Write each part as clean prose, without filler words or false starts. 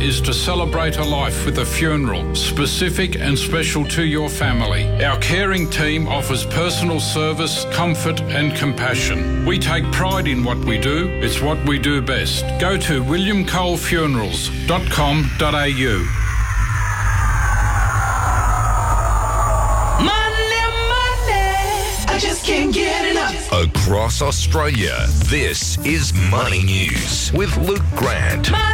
is to celebrate a life with a funeral, specific and special to your family. Our caring team offers personal service, comfort and compassion. We take pride in what we do. It's what we do best. Go to williamcolefunerals.com.au. I just can't get enough. Across Australia, this is Money News with Luke Grant. Money.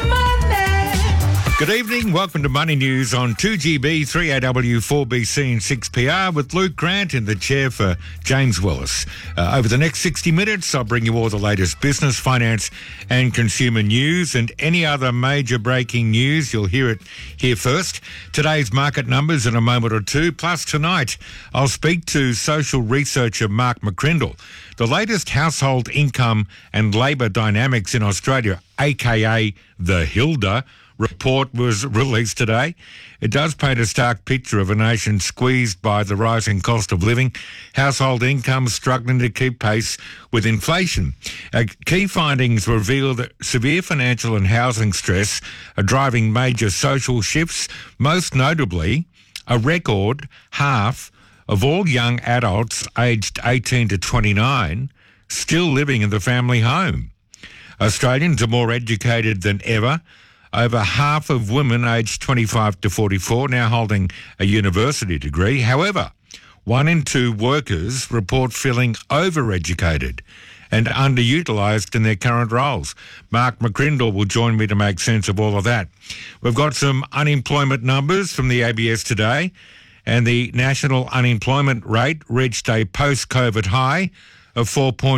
Good evening. Welcome to Money News on 2GB, 3AW, 4BC and 6PR with Luke Grant in the chair for James Willis. Over the next 60 minutes, I'll bring you all the latest business, finance and consumer news and any other major breaking news. You'll hear it here first. Today's market numbers in a moment or two. Plus tonight, I'll speak to social researcher Mark McCrindle. The latest household income and labour dynamics in Australia, aka the HILDA, report was released today. It does paint a stark picture of a nation squeezed by the rising cost of living, household incomes struggling to keep pace with inflation. Key findings reveal that severe financial and housing stress are driving major social shifts, most notably a record half of all young adults aged 18 to 29 still living in the family home. Australians are more educated than ever. Over half of women aged 25 to 44 now holding a university degree. However, 1 in 2 workers report feeling overeducated and underutilised in their current roles. Mark McCrindle will join me to make sense of all of that. We've got some unemployment numbers from the ABS today, and the national unemployment rate reached a post-COVID high of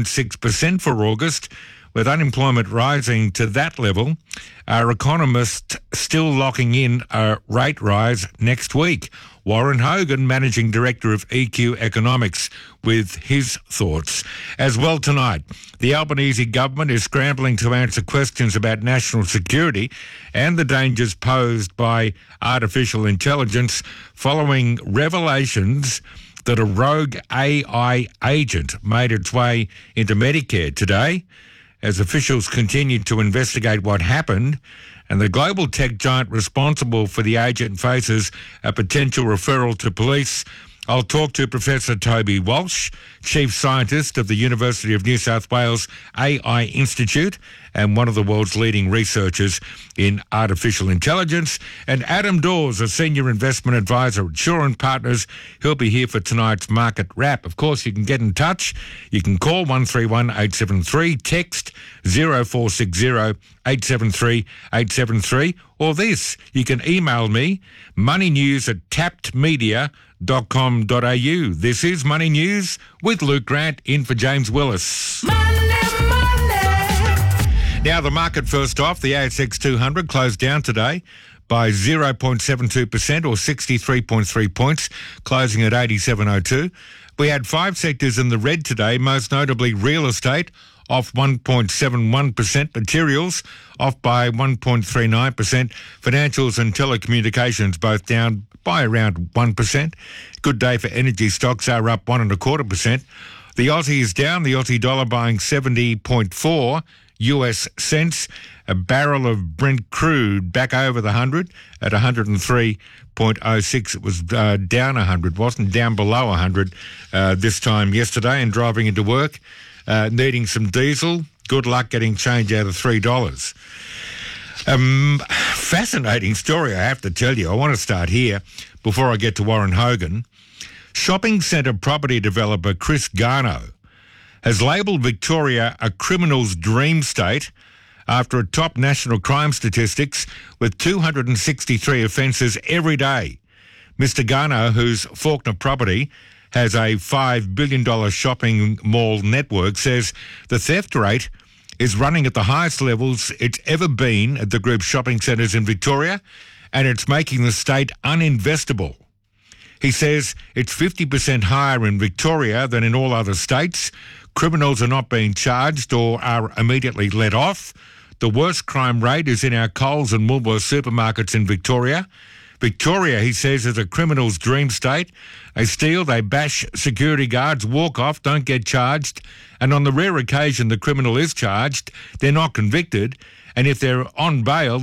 4.6% for August. With unemployment rising to that level, our economists still locking in a rate rise next week. Warren Hogan, Managing Director of EQ Economics, with his thoughts. As well tonight, the Albanese government is scrambling to answer questions about national security and the dangers posed by artificial intelligence following revelations that a rogue AI agent made its way into Medicare today. As officials continued to investigate what happened, and the global tech giant responsible for the agent faces a potential referral to police. I'll talk to Professor Toby Walsh, Chief Scientist of the University of New South Wales AI Institute and one of the world's leading researchers in artificial intelligence, and Adam Dawes, a Senior Investment Advisor at Shaw & Partners. He'll be here for tonight's Market Wrap. Of course, you can get in touch. You can call 131 873, text 0460 873 873, or this, you can email me, moneynews@tappedmedia.com.au. This is Money News with Luke Grant in for James Willis. Now the market first off, the ASX 200 closed down today by 0.72% or 63.3 points, closing at 87.02. We had 5 sectors in the red today, most notably real estate, off 1.71%, materials off by 1.39%, financials and telecommunications both down by around 1%. Good day for energy stocks, are up 1.25%. The Aussie is down, the Aussie dollar buying 70.4 US cents. A barrel of Brent crude back over the 100 at 103.06. It was down 100, wasn't down below 100 this time yesterday, and driving into work, needing some diesel. Good luck getting change out of $3. Fascinating story, I have to tell you. I want to start here before I get to Warren Hogan. Shopping centre property developer Chris Garno has labelled Victoria a criminal's dream state after a top national crime statistics with 263 offences every day. Mr. Garno, whose Faulkner property has a $5 billion shopping mall network, says the theft rate is running at the highest levels it's ever been at the group's shopping centres in Victoria, and it's making the state uninvestable. He says it's 50% higher in Victoria than in all other states. Criminals are not being charged or are immediately let off. The worst crime rate is in our Coles and Woolworths supermarkets in Victoria. Victoria, he says, is a criminal's dream state. They steal, they bash security guards, walk off, don't get charged. And on the rare occasion the criminal is charged, they're not convicted. And if they're on bail,